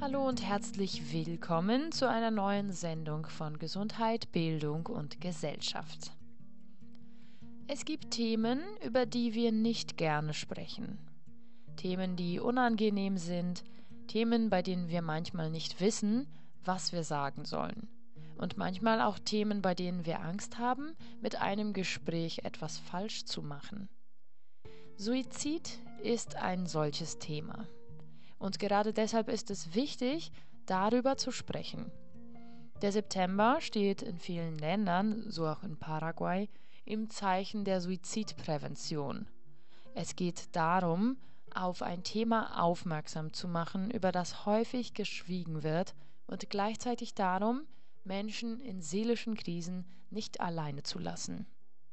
Hallo und herzlich willkommen zu einer neuen Sendung von Gesundheit, Bildung und Gesellschaft. Es gibt Themen, über die wir nicht gerne sprechen. Themen, die unangenehm sind, Themen, bei denen wir manchmal nicht wissen, was wir sagen sollen. Und manchmal auch Themen, bei denen wir Angst haben, mit einem Gespräch etwas falsch zu machen. Suizid ist ein solches Thema. Und gerade deshalb ist es wichtig, darüber zu sprechen. Der September steht in vielen Ländern, so auch in Paraguay, im Zeichen der Suizidprävention. Es geht darum, auf ein Thema aufmerksam zu machen, über das häufig geschwiegen wird, und gleichzeitig darum, Menschen in seelischen Krisen nicht alleine zu lassen.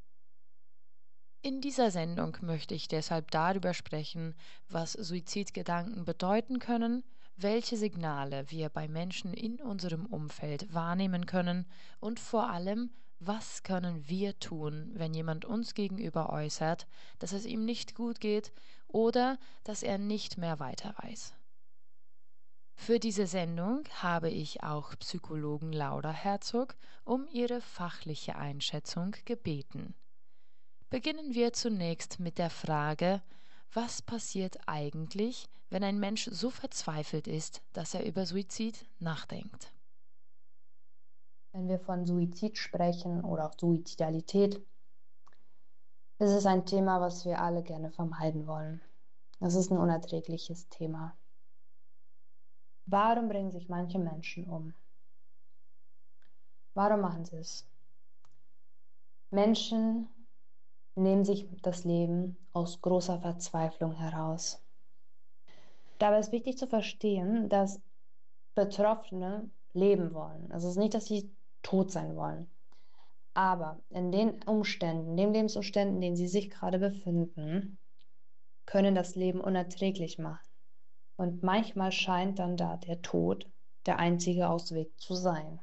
In dieser Sendung möchte ich deshalb darüber sprechen, was Suizidgedanken bedeuten können, welche Signale wir bei Menschen in unserem Umfeld wahrnehmen können und vor allem, was können wir tun, wenn jemand uns gegenüber äußert, dass es ihm nicht gut geht oder dass er nicht mehr weiter weiß. Für diese Sendung habe ich auch Psychologin Laura Herzog um ihre fachliche Einschätzung gebeten. Beginnen wir zunächst mit der Frage, was passiert eigentlich, wenn ein Mensch so verzweifelt ist, dass er über Suizid nachdenkt? Wenn wir von Suizid sprechen oder auch Suizidalität, ist es ein Thema, was wir alle gerne vermeiden wollen. Es ist ein unerträgliches Thema. Warum bringen sich manche Menschen um? Warum machen sie es? Menschen nehmen sich das Leben aus großer Verzweiflung heraus. Dabei ist wichtig zu verstehen, dass Betroffene leben wollen. Also es ist nicht, dass sie tot sein wollen. Aber in den Umständen, den Lebensumständen, in denen sie sich gerade befinden, können das Leben unerträglich machen. Und manchmal scheint dann da der Tod der einzige Ausweg zu sein.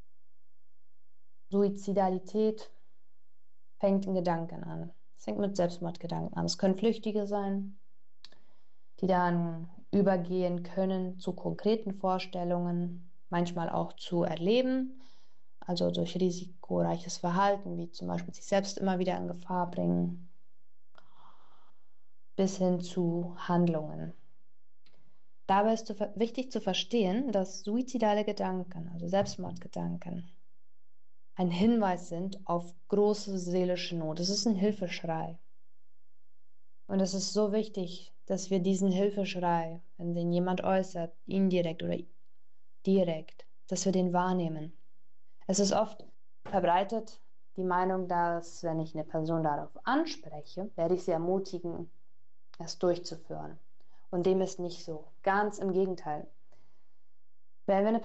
Suizidalität fängt in Gedanken an. Es fängt mit Selbstmordgedanken an. Es können Flüchtige sein, die dann übergehen können zu konkreten Vorstellungen, manchmal auch zu erleben, also durch risikoreiches Verhalten, wie zum Beispiel sich selbst immer wieder in Gefahr bringen, bis hin zu Handlungen. Dabei ist wichtig zu verstehen, dass suizidale Gedanken, also Selbstmordgedanken, ein Hinweis sind auf große seelische Not. Es ist ein Hilfeschrei. Und es ist so wichtig, dass wir diesen Hilfeschrei, wenn den jemand äußert, indirekt oder direkt, dass wir den wahrnehmen. Es ist oft verbreitet die Meinung, dass wenn ich eine Person darauf anspreche, werde ich sie ermutigen, es durchzuführen. Und dem ist nicht so. Ganz im Gegenteil. Wenn wir eine